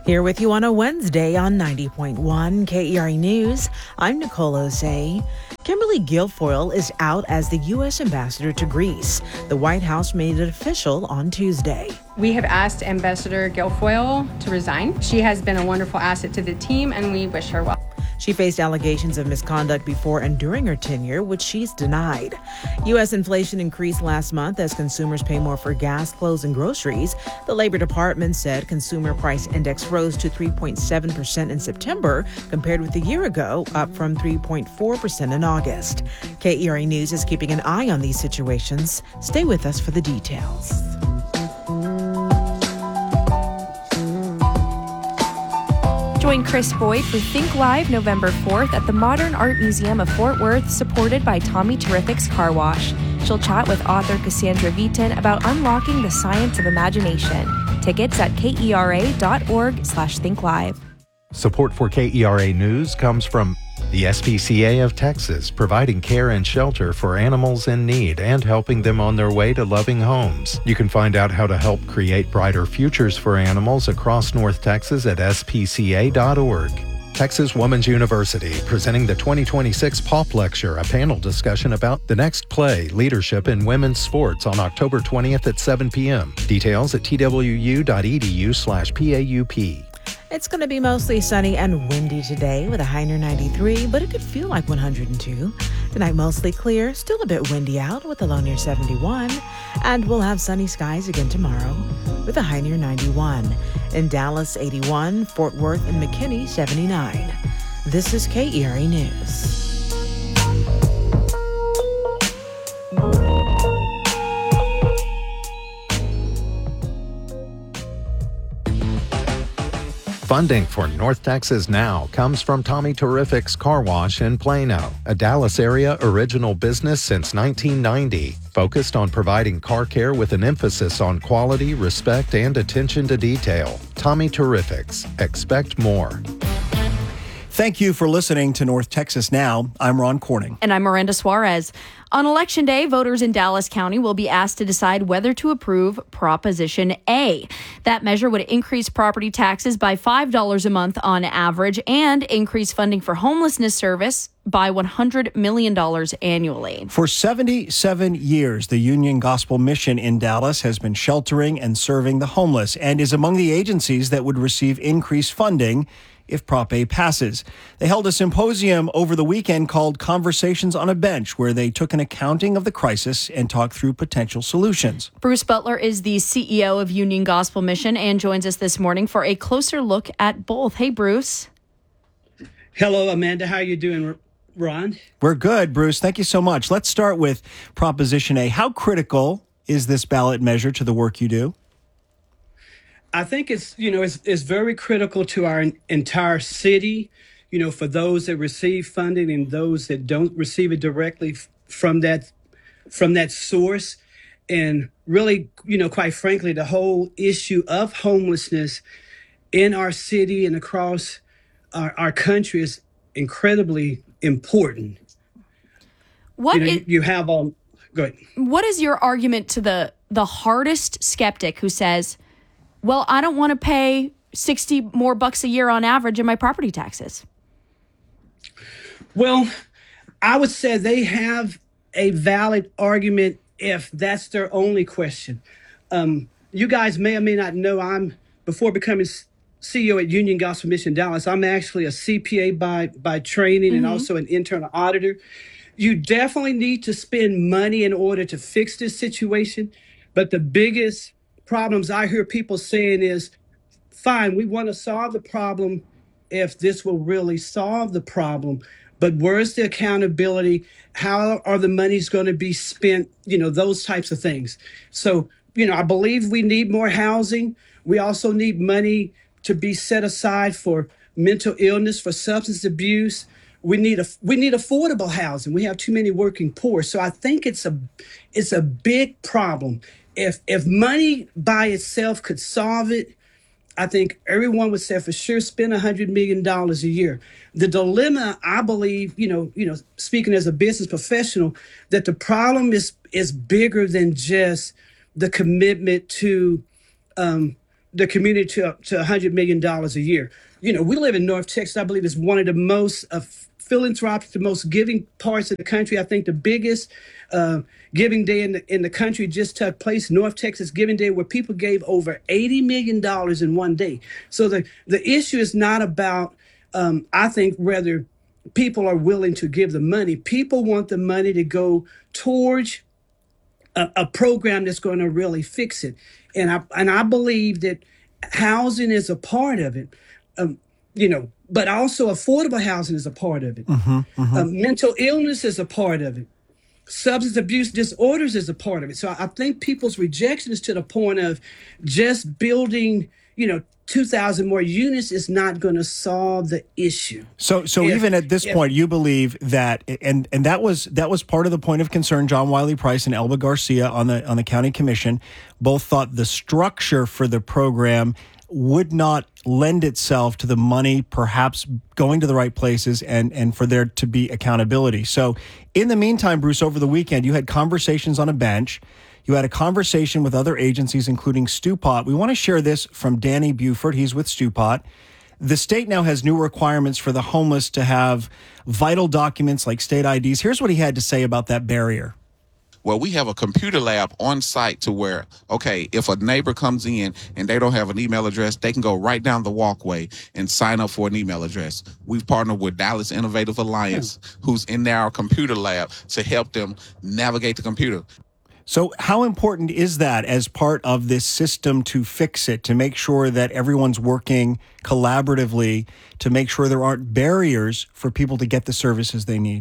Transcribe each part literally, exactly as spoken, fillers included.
Here with you on a Wednesday on ninety point one K E R A News. I'm Nicole Osei. Kimberly Guilfoyle is out as the U S ambassador to Greece. The White House made it official on Tuesday. We have asked Ambassador Guilfoyle to resign. She has been a wonderful asset to the team, and we wish her well. She faced allegations of misconduct before and during her tenure, which she's denied. U S inflation increased last month as consumers pay more for gas, clothes, and groceries. The Labor Department said consumer price index rose to three point seven percent in September compared with a year ago, up from three point four percent in August. K E R A News is keeping an eye on these situations. Stay with us for the details. Join Chris Boyd for Think Live November fourth at the Modern Art Museum of Fort Worth, supported by Tommy Terrific's Car Wash. She'll chat with author Cassandra Viton about unlocking the science of imagination. Tickets at kera.org slash thinklive. Support for K E R A News comes from the S P C A of Texas, providing care and shelter for animals in need and helping them on their way to loving homes. You can find out how to help create brighter futures for animals across North Texas at S P C A dot org. Texas Woman's University, presenting the twenty twenty-six P O P Lecture, a panel discussion about the next play, Leadership in Women's Sports, on October twentieth at seven p.m. Details at twu.edu slash PAUP. It's going to be mostly sunny and windy today with a high near ninety-three, but it could feel like one hundred two. Tonight, mostly clear, still a bit windy out with a low near seventy-one. And we'll have sunny skies again tomorrow with a high near ninety-one. In Dallas, eighty-one, Fort Worth and McKinney, seventy-nine. This is K E R A News. Funding for North Texas Now comes from Tommy Terrific's Car Wash in Plano, a Dallas area original business since nineteen ninety, focused on providing car care with an emphasis on quality, respect, and attention to detail. Tommy Terrific's. Expect more. Thank you for listening to North Texas Now. I'm Ron Corning. And I'm Miranda Suarez. On Election Day, voters in Dallas County will be asked to decide whether to approve Proposition A. That measure would increase property taxes by five dollars a month on average and increase funding for homelessness service by one hundred million dollars annually. For seventy-seven years, the Union Gospel Mission in Dallas has been sheltering and serving the homeless and is among the agencies that would receive increased funding if Prop A passes. They held a symposium over the weekend called Conversations on a Bench, where they took an accounting of the crisis and talked through potential solutions. Bruce Butler is the C E O of Union Gospel Mission and joins us this morning for a closer look at both. Hey, Bruce. Hello, Amanda. How are you doing, Ron? We're good, Bruce. Thank you so much. Let's start with Proposition A. How critical is this ballot measure to the work you do? I think it's, you know, it's, it's very critical to our entire city, you know, for those that receive funding and those that don't receive it directly from that from that source. And really, you know, quite frankly, the whole issue of homelessness in our city and across our, our country is incredibly important. What you, know, is, you, you have all, go ahead. What is your argument to the the hardest skeptic who says, well, I don't want to pay sixty more bucks a year on average in my property taxes? Well, I would say they have a valid argument if that's their only question. Um, you guys may or may not know, I'm, before becoming C E O at Union Gospel Mission Dallas, I'm actually a C P A by, by training mm-hmm. and also an internal auditor. You definitely need to spend money in order to fix this situation. But the biggest problems I hear people saying is, fine, we want to solve the problem if this will really solve the problem, but where's the accountability? How are the monies going to be spent? You know, those types of things. So, you know, I believe we need more housing. We also need money to be set aside for mental illness, for substance abuse. We need a we need affordable housing. We have too many working poor. So I think it's a it's a big problem. If if money by itself could solve it, I think everyone would say for sure spend one hundred million dollars a year. The dilemma, I believe, you know, you know, speaking as a business professional, that the problem is is bigger than just the commitment to um, the community to, to one hundred million dollars a year. You know, we live in North Texas. I believe it's one of the most uh, philanthropic, the most giving parts of the country. I think the biggest uh, giving day in the, in the country just took place, North Texas Giving Day, where people gave over eighty million dollars in one day. So the, the issue is not about, um, I think, whether people are willing to give the money. People want the money to go towards a, a program that's going to really fix it. And I, and I believe that housing is a part of it. Um, you know, but also affordable housing is a part of it. Mm-hmm, mm-hmm. Um, mental illness is a part of it. Substance abuse disorders is a part of it. So I think people's rejection is to the point of just building, you know, two thousand more units is not going to solve the issue. So, so If- even at this if- point, you believe that, and and that was that was part of the point of concern. John Wiley Price and Elba Garcia on the on the county commission both thought the structure for the program would not lend itself to the money perhaps going to the right places and and for there to be accountability. So in the meantime, Bruce, over the weekend, you had conversations on a bench. You had a conversation with other agencies, including Stewpot. We want to share this from Danny Buford. He's with Stewpot. The state now has new requirements for the homeless to have vital documents like state I Ds. Here's what he had to say about that barrier. Well, we have a computer lab on site to where, okay, if a neighbor comes in and they don't have an email address, they can go right down the walkway and sign up for an email address. We've partnered with Dallas Innovative Alliance, who's in our computer lab to help them navigate the computer. So how important is that as part of this system to fix it, to make sure that everyone's working collaboratively, to make sure there aren't barriers for people to get the services they need?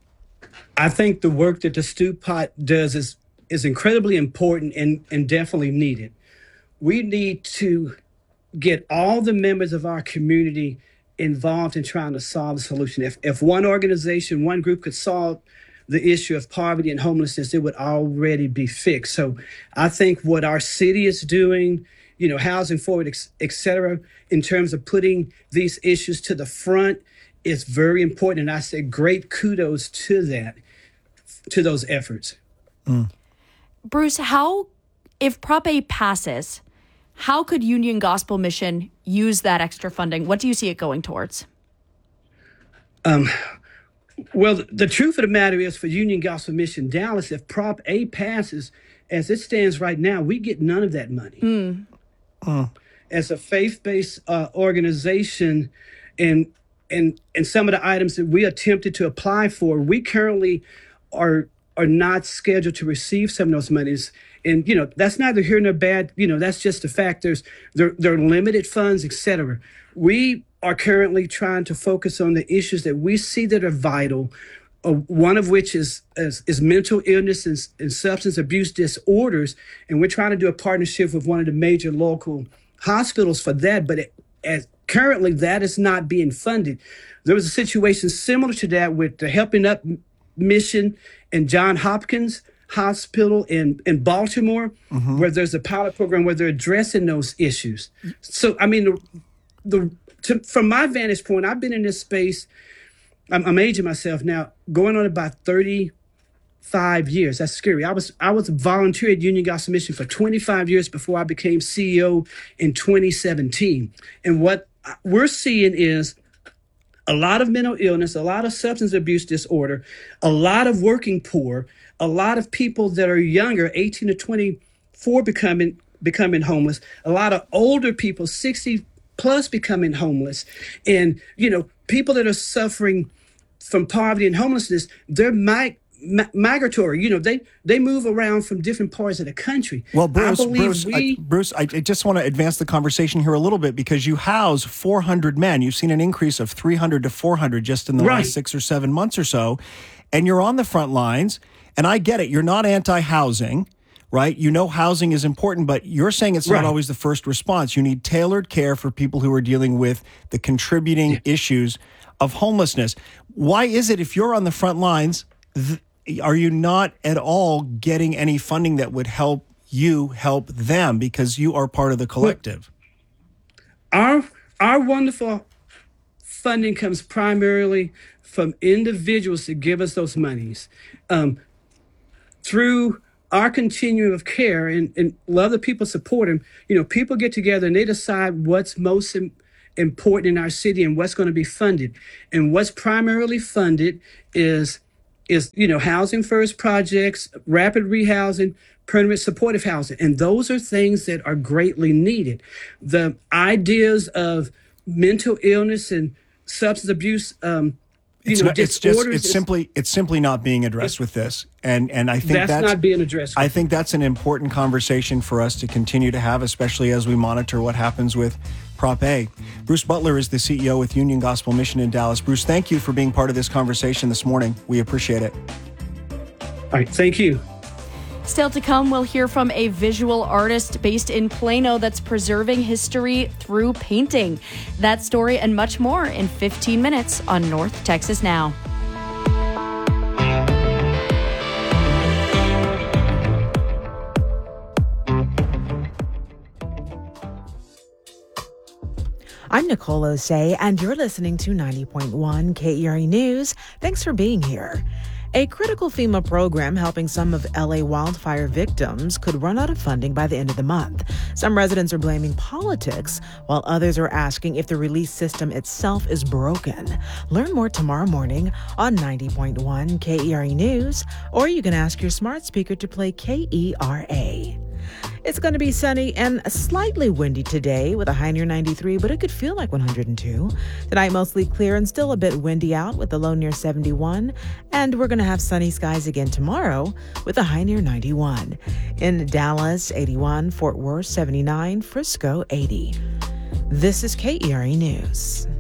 I think the work that the Stewpot does is is incredibly important and, and definitely needed. We need to get all the members of our community involved in trying to solve the solution. If if one organization, one group could solve the issue of poverty and homelessness, it would already be fixed. So I think what our city is doing, you know, Housing Forward, et cetera, in terms of putting these issues to the front is very important. And I say great kudos to that, to those efforts. Mm. Bruce, how, if Prop A passes, how could Union Gospel Mission use that extra funding? What do you see it going towards? Um, well, the truth of the matter is for Union Gospel Mission Dallas, if Prop A passes, as it stands right now, we get none of that money. Mm. Uh. As a faith-based uh, organization, and and and some of the items that we attempted to apply for, we currently are are not scheduled to receive some of those monies. And, you know, that's neither here nor bad. You know, that's just the fact. There's there, there are limited funds, et cetera. We are currently trying to focus on the issues that we see that are vital, uh, one of which is, is, is mental illness and, and substance abuse disorders. And we're trying to do a partnership with one of the major local hospitals for that. But it, as currently, that is not being funded. There was a situation similar to that with the Helping Up Mission and John Hopkins Hospital in, in Baltimore, mm-hmm. where there's a pilot program where they're addressing those issues. So, I mean, the, the to, from my vantage point, I've been in this space, I'm, I'm aging myself now, going on about thirty-five years. That's scary. I was I was a volunteer at Union Gospel Mission for twenty-five years before I became C E O in twenty seventeen. And what we're seeing is a lot of mental illness, a lot of substance abuse disorder, a lot of working poor, a lot of people that are younger, eighteen to twenty-four, becoming becoming homeless, a lot of older people, sixty plus, becoming homeless. And, you know, people that are suffering from poverty and homelessness, they're mig- mi- migratory. You know, they, they move around from different parts of the country. Well, Bruce, I believe Bruce, we... I, Bruce, I, I just want to advance the conversation here a little bit because you house four hundred men. You've seen an increase of three hundred to four hundred just in the Right. last six or seven months or so. And you're on the front lines. And I get it. You're not anti-housing, right? You know housing is important, but you're saying it's Right. not always the first response. You need tailored care for people who are dealing with the contributing yeah. issues of homelessness. Why is it if you're on the front lines, th- are you not at all getting any funding that would help you help them because you are part of the collective? Our, our wonderful funding comes primarily from individuals to give us those monies. Um, through our continuum of care and, and love the people support them. You know, people get together and they decide what's most im- important in our city and what's going to be funded. And what's primarily funded is, is, you know, housing first projects, rapid rehousing, permanent supportive housing. And those are things that are greatly needed. The ideas of mental illness and substance abuse, um, you It's, know, not, it's just disorders it's is- simply it's simply not being addressed with this, and and I think That's that's, not being addressed. I think that's an important conversation for us to continue to have, especially as we monitor what happens with Prop A. Bruce Butler is the C E O with Union Gospel Mission in Dallas. Bruce, thank you for being part of this conversation this morning. We appreciate it. All right, thank you. Still to come, we'll hear from a visual artist based in Plano that's preserving history through painting. That story and much more in fifteen minutes on North Texas Now. I'm Nicole Osei, and you're listening to ninety point one K E R A News. Thanks for being here. A critical FEMA program helping some of L A wildfire victims could run out of funding by the end of the month. Some residents are blaming politics, while others are asking if the relief system itself is broken. Learn more tomorrow morning on ninety point one K E R A News, or you can ask your smart speaker to play K E R A. It's going to be sunny and slightly windy today with a high near ninety-three, but it could feel like one hundred two. Tonight, mostly clear and still a bit windy out with a low near seventy-one. And we're going to have sunny skies again tomorrow with a high near ninety-one. In Dallas, eighty-one, Fort Worth, seventy-nine, Frisco, eighty. This is K E R A News.